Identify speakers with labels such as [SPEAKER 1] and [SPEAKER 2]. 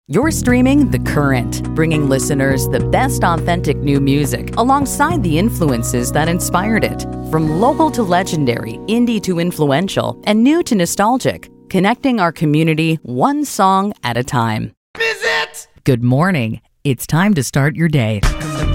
[SPEAKER 1] You're streaming The Current, bringing listeners the best authentic new music alongside the influences that inspired it. From local to legendary, indie to influential, and new to nostalgic, connecting our community one song at a time.
[SPEAKER 2] Is it?
[SPEAKER 1] Good morning. It's time to start your day.